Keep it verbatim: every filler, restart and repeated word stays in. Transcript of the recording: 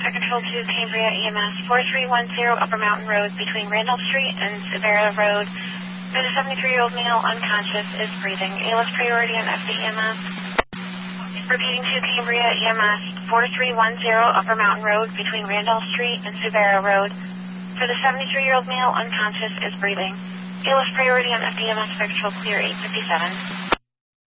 Air Control to Cambria E M S four three one zero Upper Mountain Road between Randolph Street and Severa Road. For the seventy-three-year-old male unconscious is breathing. A L S priority on F D E M S. Repeating to Cambria E M S four three one zero Upper Mountain Road between Randolph Street and Severa Road. For the seventy-three-year-old male unconscious is breathing. A L S priority on F D E M S Air Control clear eight fifty-seven.